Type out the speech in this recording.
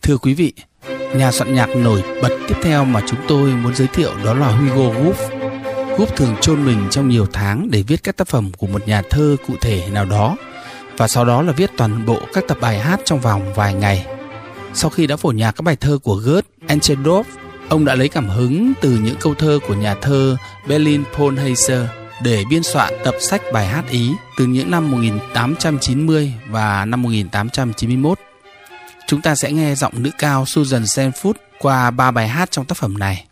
Thưa quý vị, nhà soạn nhạc nổi bật tiếp theo mà chúng tôi muốn giới thiệu đó là Hugo Wolf. Wolf thường chôn mình trong nhiều tháng để viết các tác phẩm của một nhà thơ cụ thể nào đó, và sau đó là viết toàn bộ các tập bài hát trong vòng vài ngày. Sau khi đã phổ nhạc các bài thơ của Goethe, Eichendorff, ông đã lấy cảm hứng từ những câu thơ của nhà thơ Berlin Pohlheiser để biên soạn tập sách bài hát Ý từ những năm 1890 và năm 1891. Chúng ta sẽ nghe giọng nữ cao Susan Sanford qua 3 bài hát trong tác phẩm này.